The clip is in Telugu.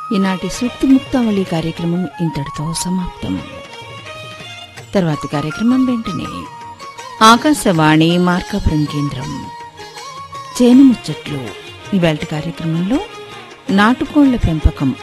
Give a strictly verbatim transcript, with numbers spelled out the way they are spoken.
ఈనాటి సూక్తి ముక్తావళి కార్యక్రమం ఇంతటితో సమాప్తం. తర్వాతి కార్యక్రమం వెంటనే ఆకాశవాణి మార్కాపురం కేంద్రం చేను ముచ్చట్లు. ఇవాల్టి కార్యక్రమంలో నాటుకోళ్ల పెంపకం